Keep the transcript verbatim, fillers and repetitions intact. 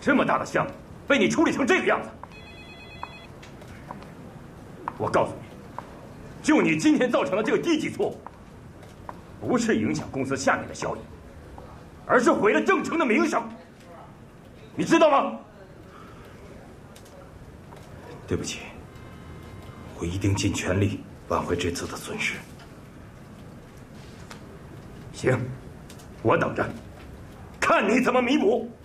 这么大的项目被你处理成这个样子，我告诉你，就你今天造成的这个低级错误，不是影响公司下面的效益，而是毁了郑成的名声，你知道吗？ 对不起，我一定尽全力挽回这次的损失。 行，我等着，看你怎么弥补。